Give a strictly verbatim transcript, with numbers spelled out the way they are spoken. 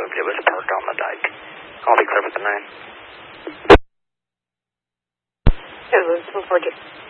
confirmed it was parked on the dike. I'll be clear with the name. It was before just